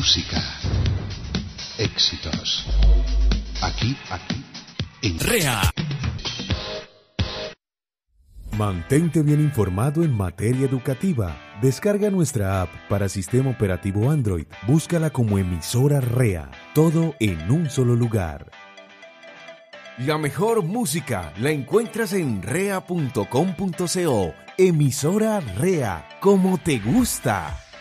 música, éxitos. Aquí, en REA. Mantente bien informado en materia educativa. Descarga nuestra app para sistema operativo Android. Búscala como emisora REA. Todo en un solo lugar. La mejor música la encuentras en rea.com.co. Emisora REA, como te gusta.